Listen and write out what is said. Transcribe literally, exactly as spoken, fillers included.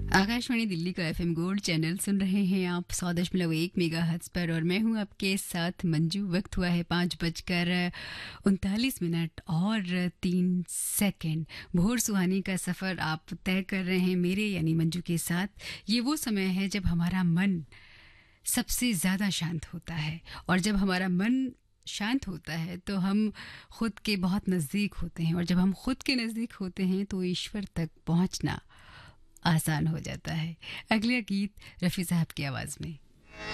आकाशवाणी दिल्ली का FM gold channel सुन रहे हैं आप सौ दशमलव एक मेगा हर्ट्ज पर और मैं हूं आपके साथ मंजू। वक्त हुआ है पाँच बजकर उनतालीस मिनट और तीन सेकंड। भोर सुहानी का सफ़र आप तय कर रहे हैं मेरे यानी मंजू के साथ। ये वो समय है जब हमारा मन सबसे ज़्यादा शांत होता है और जब हमारा मन शांत होता है तो हम खुद के बहुत नज़दीक होते हैं और जब हम खुद के नज़दीक होते हैं तो ईश्वर तक पहुंचना आसान हो जाता है। अगला गीत रफ़ी साहब की आवाज़ में।